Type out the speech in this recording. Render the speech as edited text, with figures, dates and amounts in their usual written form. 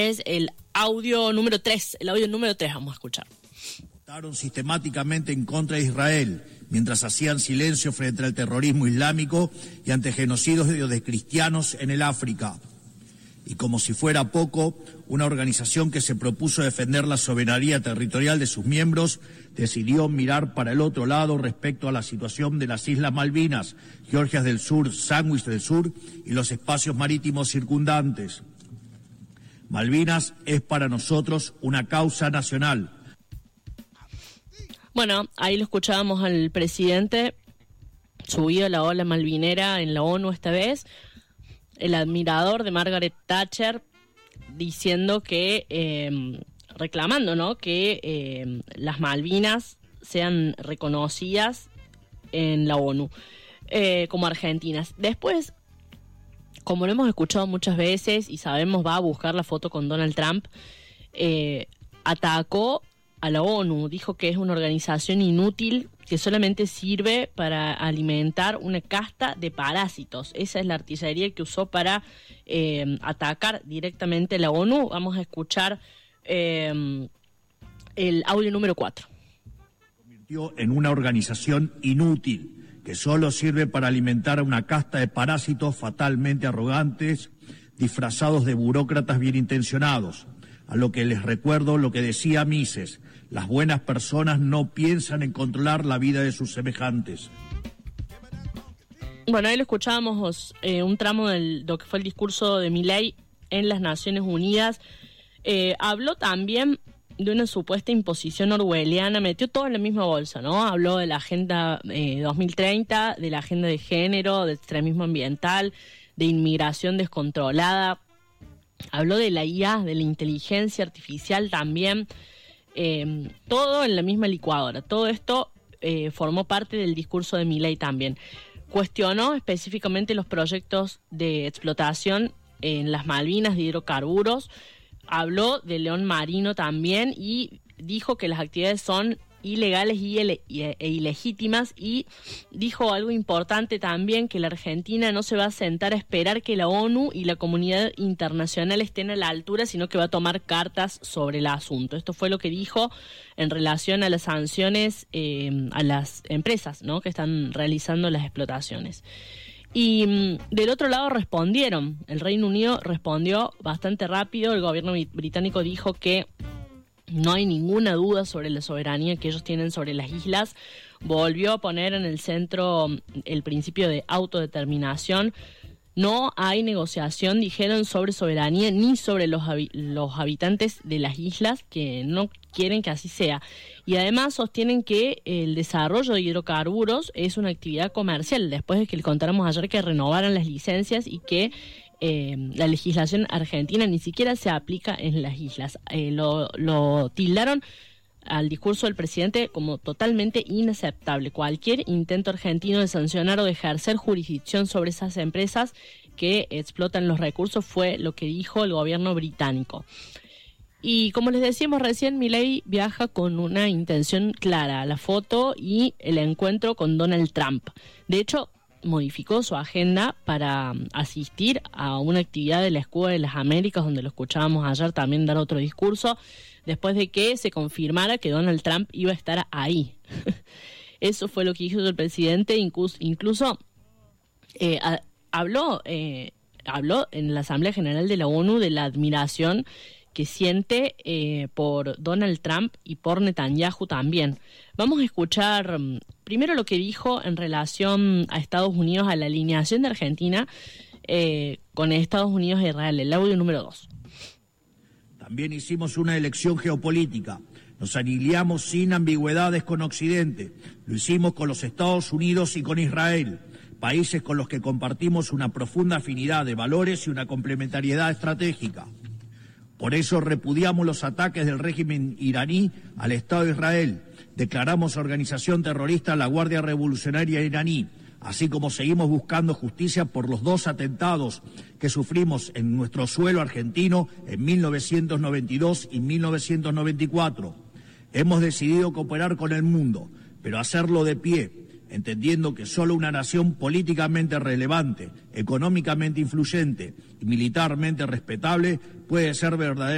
Es el audio número 3, vamos a escuchar. Votaron sistemáticamente en contra de Israel, mientras hacían silencio frente al terrorismo islámico y ante genocidios de cristianos en el África. Y como si fuera poco, una organización que se propuso defender la soberanía territorial de sus miembros decidió mirar para el otro lado respecto a la situación de las Islas Malvinas, Georgias del Sur, Sandwich del Sur y los espacios marítimos circundantes. Malvinas es para nosotros una causa nacional. Bueno, ahí lo escuchábamos al presidente, subido a la ola malvinera en la ONU esta vez, el admirador de Margaret Thatcher, diciendo que, reclamando, ¿no?, que las Malvinas sean reconocidas en la ONU como argentinas. Después, como lo hemos escuchado muchas veces y sabemos, va a buscar la foto con Donald Trump, atacó a la ONU, dijo que es una organización inútil que solamente sirve para alimentar una casta de parásitos. Esa es la artillería que usó para atacar directamente a la ONU. Vamos a escuchar el audio número 4. Convirtió en una organización inútil que solo sirve para alimentar a una casta de parásitos fatalmente arrogantes, disfrazados de burócratas bien intencionados. A lo que les recuerdo lo que decía Mises: las buenas personas no piensan en controlar la vida de sus semejantes. Bueno, ahí lo escuchábamos un tramo de lo que fue el discurso de Milei en las Naciones Unidas. Habló también de una supuesta imposición orwelliana, metió todo en la misma bolsa, ¿no? Habló de la Agenda 2030, de la agenda de género, de extremismo ambiental, de inmigración descontrolada. Habló de la IA, de la inteligencia artificial también, todo en la misma licuadora. Todo esto formó parte del discurso de Milei también. Cuestionó específicamente los proyectos de explotación en las Malvinas de hidrocarburos, habló de león marino también y dijo que las actividades son ilegales e ilegítimas, y dijo algo importante también, que la Argentina no se va a sentar a esperar que la ONU y la comunidad internacional estén a la altura, sino que va a tomar cartas sobre el asunto. Esto fue lo que dijo en relación a las sanciones a las empresas, ¿no?, que están realizando las explotaciones. Y del otro lado respondieron, el Reino Unido respondió bastante rápido. El gobierno británico dijo que no hay ninguna duda sobre la soberanía que ellos tienen sobre las islas. Volvió a poner en el centro el principio de autodeterminación. No hay negociación, dijeron, sobre soberanía ni sobre los habitantes de las islas, que no quieren que así sea. Y además sostienen que el desarrollo de hidrocarburos es una actividad comercial, después de que le contáramos ayer que renovaran las licencias y que la legislación argentina ni siquiera se aplica en las islas. Lo tildaron al discurso del presidente como totalmente inaceptable. Cualquier intento argentino de sancionar o de ejercer jurisdicción sobre esas empresas que explotan los recursos fue lo que dijo el gobierno británico. Y como les decíamos recién, Milei viaja con una intención clara: la foto y el encuentro con Donald Trump. De hecho, modificó su agenda para asistir a una actividad de la Escudo de las Américas, donde lo escuchábamos ayer también dar otro discurso, después de que se confirmara que Donald Trump iba a estar ahí. Eso fue lo que dijo el presidente. Incluso habló en la Asamblea General de la ONU de la admiración que siente por Donald Trump y por Netanyahu también. Vamos a escuchar primero lo que dijo en relación a Estados Unidos, a la alineación de Argentina con Estados Unidos e Israel, el audio número 2. También hicimos una elección geopolítica. Nos alineamos sin ambigüedades con Occidente. Lo hicimos con los Estados Unidos y con Israel, países con los que compartimos una profunda afinidad de valores y una complementariedad estratégica. Por eso repudiamos los ataques del régimen iraní al Estado de Israel. Declaramos organización terrorista a la Guardia Revolucionaria iraní, así como seguimos buscando justicia por los 2 atentados que sufrimos en nuestro suelo argentino en 1992 y 1994. Hemos decidido cooperar con el mundo, pero hacerlo de pie, entendiendo que solo una nación políticamente relevante, económicamente influyente y militarmente respetable puede ser verdaderamente